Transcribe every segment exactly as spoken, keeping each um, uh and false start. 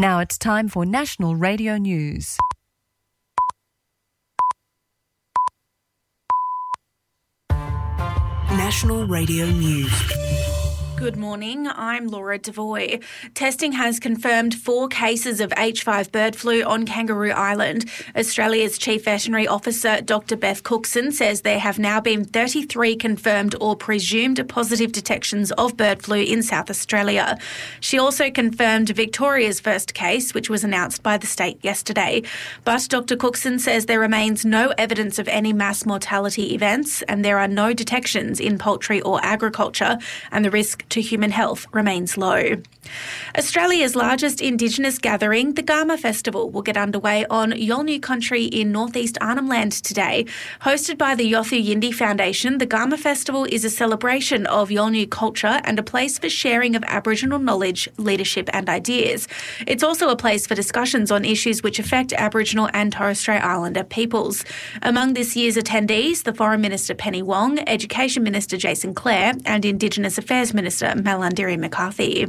Now it's time for National Radio News. National Radio News. Good morning, I'm Laura Devoy. Testing has confirmed four cases of H five bird flu on Kangaroo Island. Australia's Chief Veterinary Officer, Doctor Beth Cookson, says there have now been thirty-three confirmed or presumed positive detections of bird flu in South Australia. She also confirmed Victoria's first case, which was announced by the state yesterday. But Doctor Cookson says there remains no evidence of any mass mortality events and there are no detections in poultry or agriculture, and the risk to human health remains low. Australia's largest Indigenous gathering, the Garma Festival, will get underway on Yolngu country in northeast Arnhem Land today. Hosted by the Yothu Yindi Foundation, the Garma Festival is a celebration of Yolngu culture and a place for sharing of Aboriginal knowledge, leadership and ideas. It's also a place for discussions on issues which affect Aboriginal and Torres Strait Islander peoples. Among this year's attendees, the Foreign Minister Penny Wong, Education Minister Jason Clare and Indigenous Affairs Minister Malarndirri McCarthy.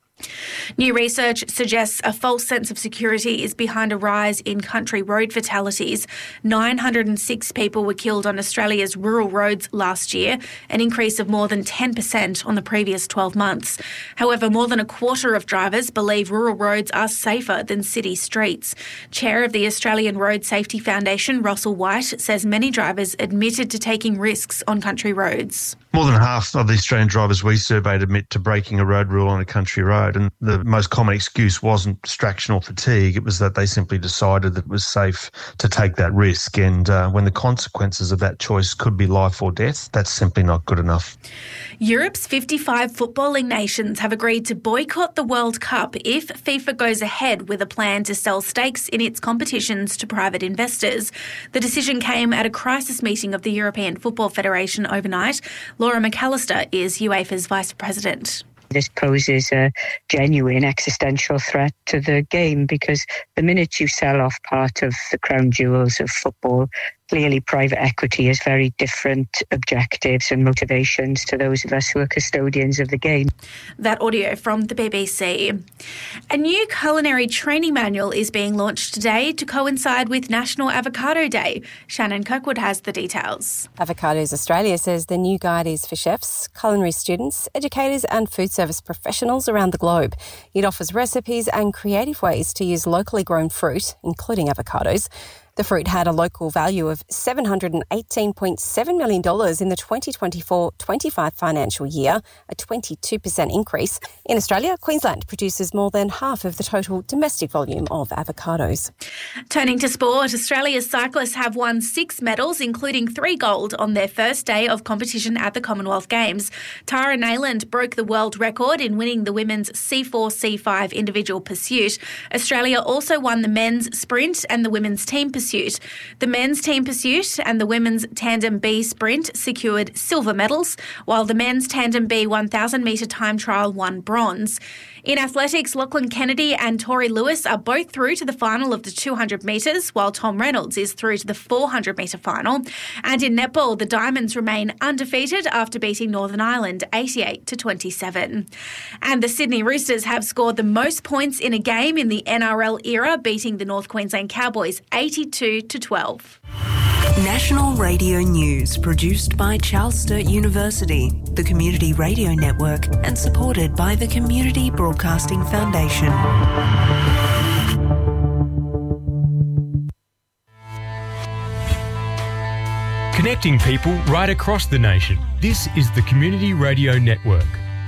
New research suggests a false sense of security is behind a rise in country road fatalities. nine hundred six people were killed on Australia's rural roads last year, an increase of more than ten percent on the previous twelve months. However, more than a quarter of drivers believe rural roads are safer than city streets. Chair of the Australian Road Safety Foundation, Russell White, says many drivers admitted to taking risks on country roads. More than half of the Australian drivers we surveyed admit to breaking a road rule on a country road, and the most common excuse wasn't distraction or fatigue, it was that they simply decided that it was safe to take that risk, and uh, when the consequences of that choice could be life or death, that's simply not good enough. Europe's fifty-five footballing nations have agreed to boycott the World Cup if FIFA goes ahead with a plan to sell stakes in its competitions to private investors. The decision came at a crisis meeting of the European Football Federation overnight. Laura McAllister is UEFA's Vice President. This poses a genuine existential threat to the game because the minute you sell off part of the crown jewels of football, clearly private equity has very different objectives and motivations to those of us who are custodians of the game. That audio from the B B C. A new culinary training manual is being launched today to coincide with National Avocado Day. Shannon Kirkwood has the details. Avocados Australia says the new guide is for chefs, culinary students, educators and food service professionals around the globe. It offers recipes and creative ways to use locally grown fruit, including avocados. The fruit had a local value of seven hundred eighteen point seven million dollars in the twenty twenty-four twenty-five financial year, a twenty-two percent increase. In Australia, Queensland produces more than half of the total domestic volume of avocados. Turning to sport, Australia's cyclists have won six medals, including three gold, on their first day of competition at the Commonwealth Games. Tara Nayland broke the world record in winning the women's C four C five individual pursuit. Australia also won the men's sprint and the women's team pursuit. The men's team pursuit and the women's tandem B sprint secured silver medals, while the men's tandem B one thousand metre time trial won bronze. In athletics, Lachlan Kennedy and Tori Lewis are both through to the final of the two hundred metres, while Tom Reynolds is through to the four hundred metre final. And in netball, the Diamonds remain undefeated after beating Northern Ireland eighty-eight to twenty-seven. And the Sydney Roosters have scored the most points in a game in the N R L era, beating the North Queensland Cowboys eighty-two to twelve. National Radio News, produced by Charles Sturt University, the Community Radio Network, and supported by the Community Broadcasting Foundation. Connecting people right across the nation. This is the Community Radio Network.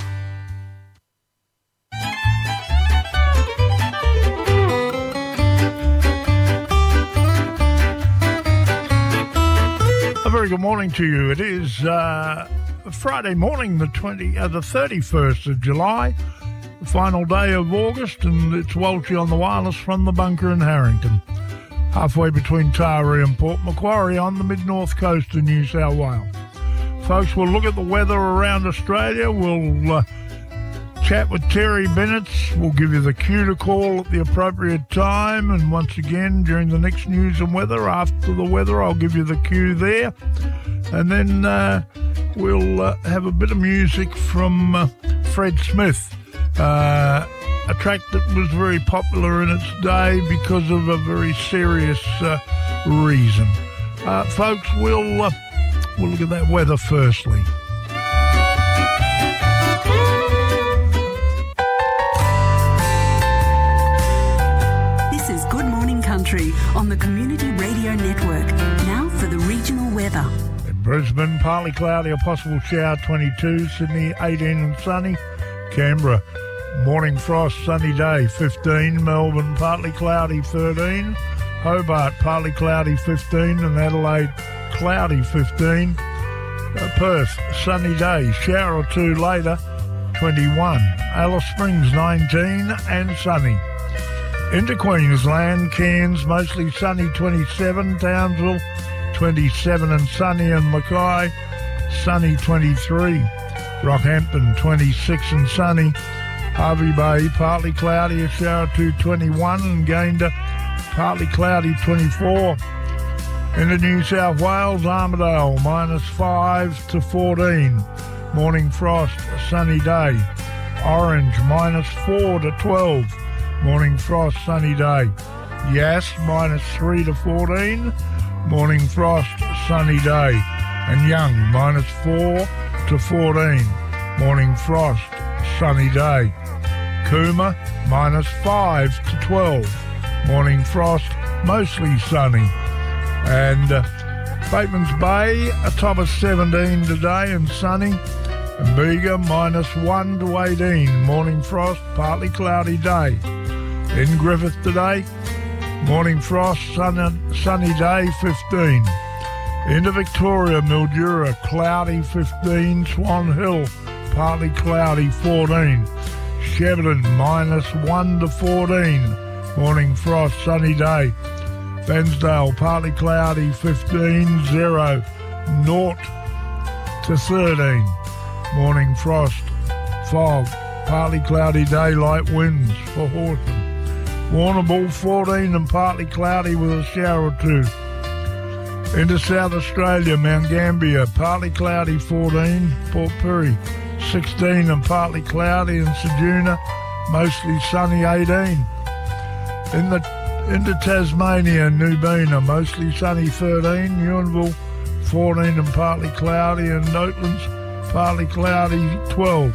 Very good morning to you. It is uh, Friday morning, the twenty, uh, the thirty-first of July, the final day of August, and it's Walshy on the wireless from the bunker in Harrington, halfway between Taree and Port Macquarie on the mid-north coast of New South Wales. Folks, we'll look at the weather around Australia. We'll uh, chat with Terry Bennett. We'll give you the cue to call at the appropriate time. And once again, during the next news and weather, after the weather, I'll give you the cue there. And then uh, we'll uh, have a bit of music from uh, Fred Smith, uh, a track that was very popular in its day because of a very serious uh, reason. Uh, folks, we'll, uh, we'll look at that weather firstly. This is Good Morning Country on the Community Radio Network. Now for the regional weather. In Brisbane, partly cloudy, a possible shower, twenty-two. Sydney, eighteen and sunny. Canberra, morning frost, sunny day, fifteen. Melbourne, partly cloudy, thirteen. Hobart, partly cloudy, fifteen. And Adelaide, cloudy, fifteen. Uh, Perth, sunny day, shower or two later, twenty-one. Alice Springs, nineteen and sunny. Into Queensland, Cairns, mostly sunny, twenty-seven. Townsville, twenty-seven and sunny. And Mackay, sunny, twenty-three. Rockhampton, twenty-six and sunny. Hervey Bay, partly cloudy, a shower to twenty-one. And Gayndah, partly cloudy, twenty-four. Into New South Wales, Armidale, minus five to fourteen. Morning frost, a sunny day. Orange, minus four to twelve. Morning frost, sunny day. Yass, minus three to fourteen. Morning frost, sunny day. And Young, minus four to fourteen. Morning frost, sunny day. Cooma, minus five to twelve. Morning frost, mostly sunny. And uh, Bateman's Bay, a top of seventeen today and sunny. And Bega, minus one to eighteen. Morning frost, partly cloudy day. In Griffith today, morning frost, sunny, sunny day, fifteen. Into Victoria, Mildura, cloudy, fifteen. Swan Hill, partly cloudy, fourteen. Shepparton, minus one to fourteen. Morning frost, sunny day. Bairnsdale, partly cloudy, fifteen. Zero, naught to thirteen. Morning frost, fog, partly cloudy day, light winds for Horsham. Warrnambool, fourteen and partly cloudy with a shower or two. Into South Australia, Mount Gambier, partly cloudy, fourteen. Port Pirie, sixteen and partly cloudy. And Ceduna, mostly sunny, eighteen. In the, into Tasmania, Nubina, mostly sunny, thirteen. Ewanville, fourteen and partly cloudy. And Oatlands, partly cloudy, twelve.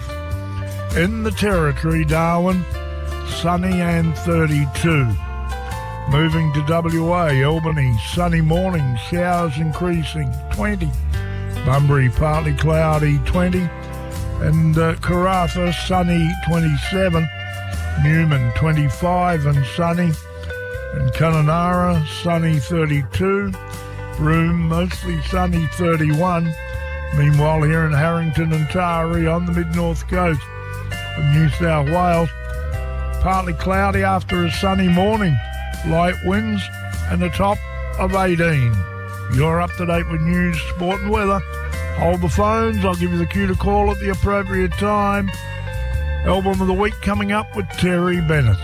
In the Territory, Darwin, sunny and thirty-two. Moving to W A, Albany, sunny morning, showers increasing, twenty. Bunbury, partly cloudy, twenty. And uh, Karratha, sunny, twenty-seven. Newman, twenty-five and sunny. And Kununurra, sunny, thirty-two. Broome, mostly sunny, thirty-one. Meanwhile, here in Harrington and Taree on the mid-north coast of New South Wales, partly cloudy after a sunny morning, light winds and a top of eighteen. You're up to date with news, sport and weather. Hold the phones, I'll give you the cue to call at the appropriate time. Album of the week coming up with Terry Bennett.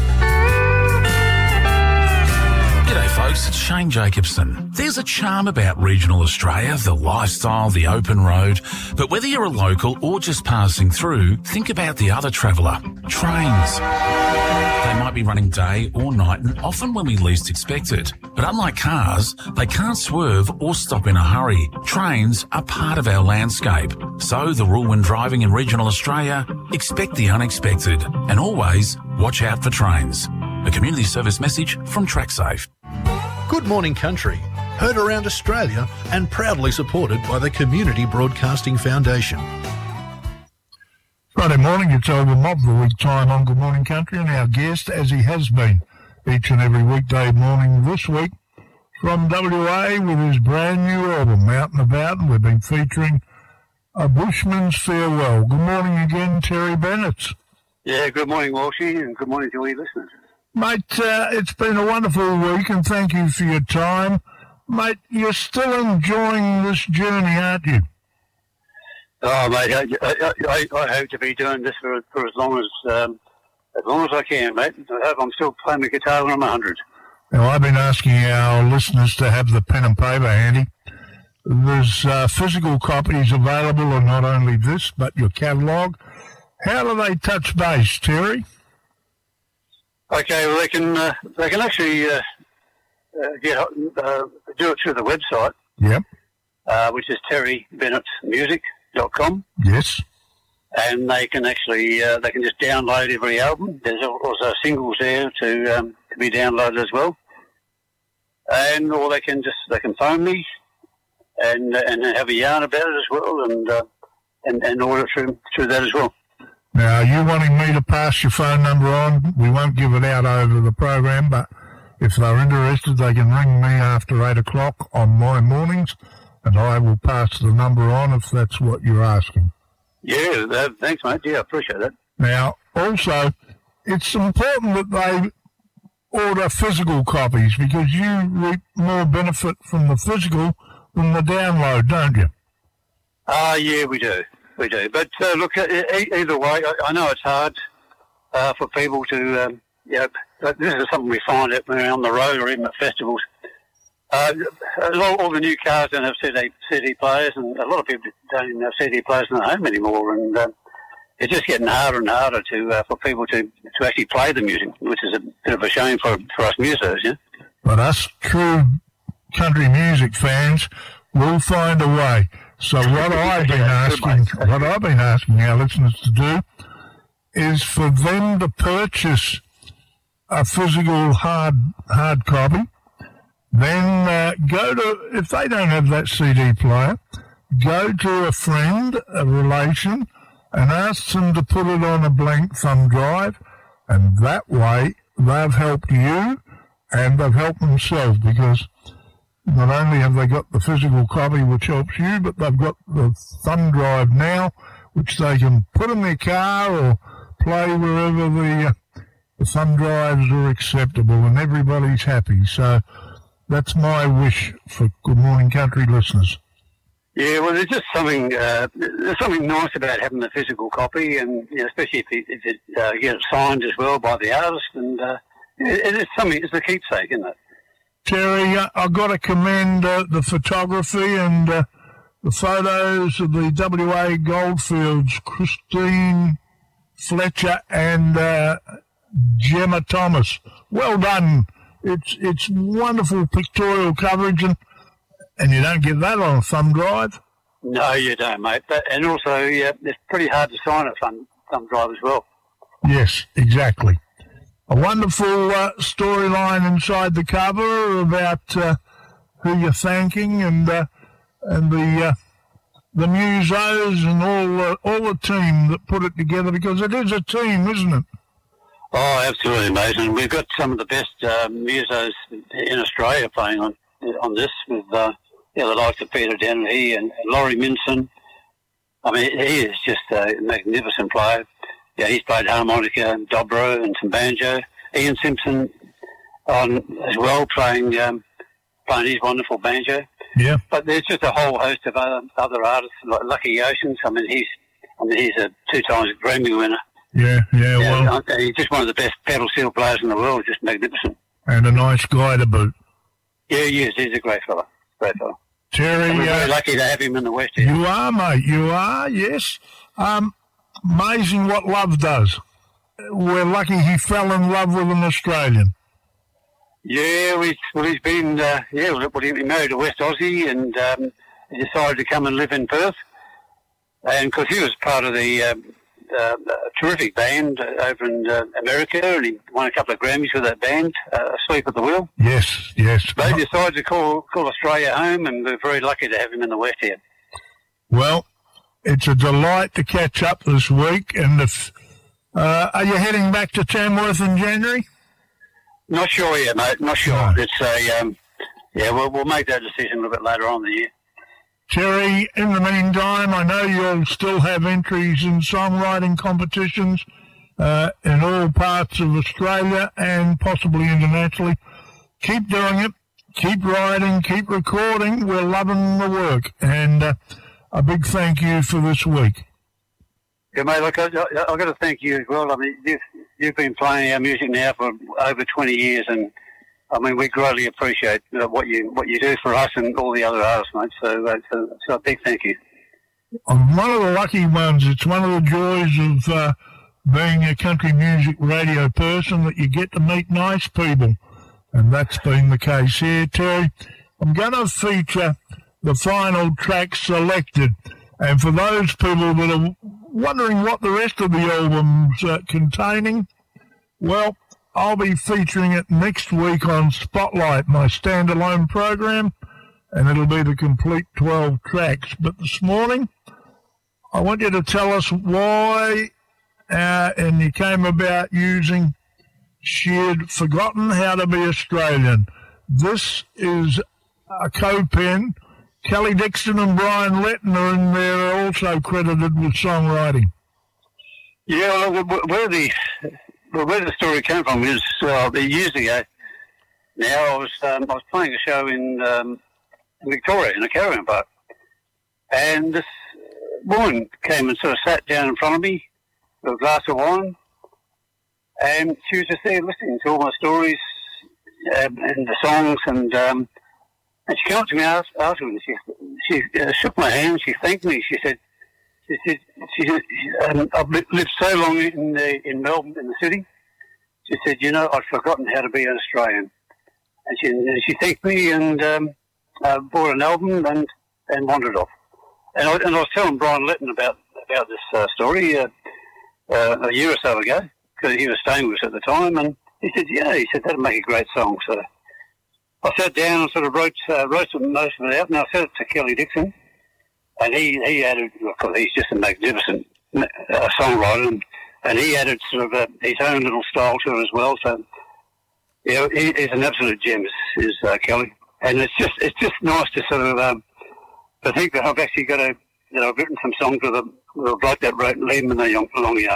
G'day folks, it's Shane Jacobson. There's a charm about regional Australia, the lifestyle, the open road. But whether you're a local or just passing through, think about the other traveller, trains. They might be running day or night and often when we least expect it. But unlike cars, they can't swerve or stop in a hurry. Trains are part of our landscape. So the rule when driving in regional Australia, expect the unexpected and always watch out for trains. A community service message from TrackSafe. Good Morning Country, heard around Australia and proudly supported by the Community Broadcasting Foundation. Friday morning, it's Album of the Week time on Good Morning Country, and our guest, as he has been each and every weekday morning this week, from W A with his brand new album, Out and About, and we've been featuring A Bushman's Farewell. Good morning again, Terry Bennett. Yeah, good morning, Walshy, and good morning to all your listeners. Mate, uh, it's been a wonderful week, and thank you for your time. Mate, you're still enjoying this journey, aren't you? Oh, mate, I, I, I, I hope to be doing this for, for as long as um, as long as I can, mate. I hope I'm still playing the guitar when I'm one hundred. Now, I've been asking our listeners to have the pen and paper handy. There's uh, physical copies available of not only this, but your catalogue. How do they touch base, Terry? Okay, well, they can uh, they can actually uh, uh, get uh, do it through the website. Yep. Uh, which is terry bennett music dot com. Yes. And they can actually uh, they can just download every album. There's also singles there to um, to be downloaded as well. And or they can just they can phone me and and have a yarn about it as well, and uh, and and order it through through that as well. Now, are you wanting me to pass your phone number on? We won't give it out over the program, but if they're interested, they can ring me after eight o'clock on my mornings, and I will pass the number on if that's what you're asking. Yeah, uh, thanks, mate. Yeah, I appreciate that. Now, also, it's important that they order physical copies because you reap more benefit from the physical than the download, don't you? Ah, uh, yeah, we do. We do. But uh, look, e- either way, I, I know it's hard uh, for people to, um, you know, this is something we find out when we're on the road or even at festivals. Uh, all, all the new cars don't have C D, C D players, and a lot of people don't even have C D players in their home anymore. And uh, it's just getting harder and harder to uh, for people to, to actually play the music, which is a bit of a shame for, for us musos, yeah? But us true country music fans will find a way. So what I've been asking, what I've been asking our listeners to do is for them to purchase a physical hard hard copy. Then uh, go to, if they don't have that C D player, go to a friend, a relation, and ask them to put it on a blank thumb drive, and that way they've helped you and they've helped themselves, because not only have they got the physical copy which helps you, but they've got the thumb drive now, which they can put in their car or play wherever the, uh, the thumb drives are acceptable, and everybody's happy. So that's my wish for Good Morning Country listeners. Yeah, well, there's just something uh, there's something nice about having the physical copy, and you know, especially if it, if it uh, gets signed as well by the artist, and uh, it, it's something. It's a keepsake, isn't it? Terry, uh, I've got to commend uh, the photography and uh, the photos of the W A Goldfields, Christine Fletcher and uh, Gemma Thomas. Well done. It's it's wonderful pictorial coverage, and and you don't get that on a thumb drive. No, you don't, mate. But, and also, yeah, it's pretty hard to sign a thumb, thumb drive as well. Yes, exactly. A wonderful uh, storyline inside the cover about uh, who you're thanking, and uh, and the uh, the musos and all the, all the team that put it together, because it is a team, isn't it? Oh, absolutely, mate. And we've got some of the best uh, musos in Australia playing on on this, with uh, yeah, the likes of Peter Dennehy and Laurie Minson. I mean, he is just a magnificent player. Yeah, he's played harmonica, dobro, and some banjo. Ian Simpson on as well, playing um, playing his wonderful banjo. Yeah. But there's just a whole host of other other artists, like Lucky Oceans. I mean, he's I mean he's a two times Grammy winner. Yeah, yeah, yeah, well, he's just one of the best pedal steel players in the world. Just magnificent. And a nice guy to boot. Yeah, he is. He's a great fella. Great fella. Terry, and we're very uh, lucky to have him in the West here. You are, mate. You are. Yes. Um, amazing what love does. We're lucky he fell in love with an Australian. Yeah, we, well, he's been. Uh, yeah, well, he married a West Aussie, and um, he decided to come and live in Perth. And because he was part of the um, uh, terrific band over in uh, America, and he won a couple of Grammys with that band, uh, Asleep at the Wheel. Yes, yes. They decided to call call Australia home, and we're very lucky to have him in the West here. Well, it's a delight to catch up this week. And if uh, are you heading back to Tamworth in January? Not sure yet, mate. Not sure. No. It's a um, yeah. We'll we'll make that decision a little bit later on in the year. Terry, in the meantime, I know you'll still have entries in songwriting competitions uh, in all parts of Australia and possibly internationally. Keep doing it. Keep writing. Keep recording. We're loving the work. And uh, a big thank you for this week. Yeah, mate, look, I, I, I've got to thank you as well. I mean, you've, you've been playing our music now for over twenty years, and I mean, we greatly appreciate uh, what you what you do for us and all the other artists, mate. So, uh, so, so a big thank you. I'm one of the lucky ones. It's one of the joys of uh, being a country music radio person, that you get to meet nice people. And that's been the case here, Terry. I'm going to feature the final track selected. And for those people that are wondering what the rest of the album's uh, containing, well, I'll be featuring it next week on Spotlight, my standalone program, and it'll be the complete twelve tracks. But this morning, I want you to tell us why uh, and you came about using She'd Forgotten How to Be Australian. This is a co-pen. Kelly Dixon and Brian Letton are in there, are also credited with songwriting. Yeah, well, where the where the story came from is uh, years ago. Now I was um, I was playing a show in, um, in Victoria in a caravan park, and this woman came and sort of sat down in front of me with a glass of wine, and she was just there listening to all my stories um, and the songs, and um, and she came up to me afterwards and she she uh, shook my hand. She thanked me. She said, she said, she said um, I've lived so long in the, in Melbourne in the city. She said, you know, I'd forgotten how to be an Australian. And she and she thanked me and um, uh, bought an album and, and wandered off. And I, and I was telling Brian Letton about about this uh, story uh, uh, a year or so ago, because he was staying with us at the time, and he said, yeah, he said, that'd make a great song. So I sat down and sort of wrote uh, wrote some, most of it out, and I sent it to Kelly Dixon, and he, he added, because he's just a magnificent uh, songwriter, and, and he added sort of uh, his own little style to it as well. So yeah, he, he's an absolute gem, is, is uh, Kelly, and it's just it's just nice to sort of um, to think that I've actually got a you know I've written some songs with a, with a bloke that wrote "Leave 'em in the Long, long Yard."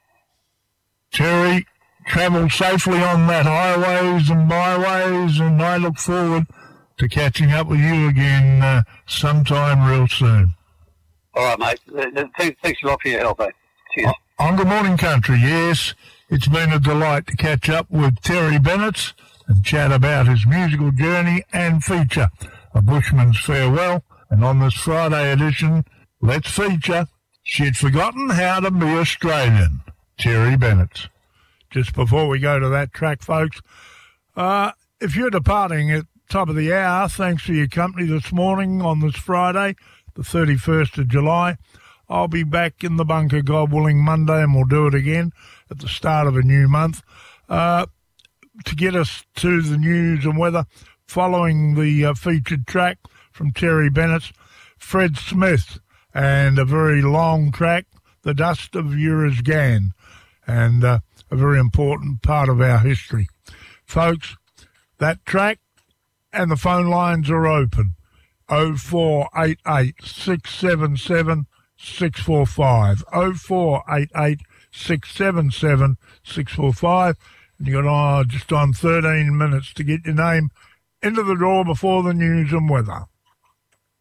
Terry, travel safely on that highways and byways, and I look forward to catching up with you again uh, sometime real soon. All right, mate. Thanks, thanks a lot for your help, mate. Cheers. On Good Morning Country, yes, it's been a delight to catch up with Terry Bennett and chat about his musical journey and feature A Bushman's Farewell. And on this Friday edition, let's feature She'd Forgotten How to Be Australian, Terry Bennett. Just before we go to that track, folks, uh, if you're departing at top of the hour, thanks for your company this morning on this Friday, the thirty-first of July. I'll be back in the bunker, God willing, Monday, and we'll do it again at the start of a new month. Uh, to get us to the news and weather, following the uh, featured track from Terry Bennett, Fred Smith, and a very long track, The Dust of Uruzgan, and uh, a very important part of our history. Folks, that track and the phone lines are open. oh four eight eight, six seven seven, six four five. oh four eight eight, six seven seven, six four five. And you've got oh, just on thirteen minutes to get your name into the draw before the news and weather.